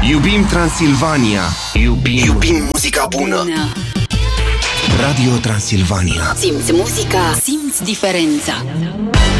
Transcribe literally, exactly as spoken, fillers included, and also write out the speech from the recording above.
Iubim Transilvania. Iubim, Iubim muzica bună. bună. Radio Transilvania. Simți muzica, simți diferența.